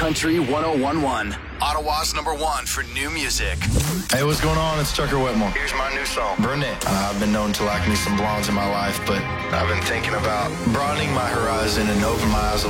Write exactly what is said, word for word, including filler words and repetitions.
Country one oh one point one. Ottawa's number one for new music. Hey, what's going on? It's Tucker Whitmore. Here's my new song, Brunette. Uh, I've been known to like me some blondes in my life, but I've been thinking about broadening my horizon and open my eyes a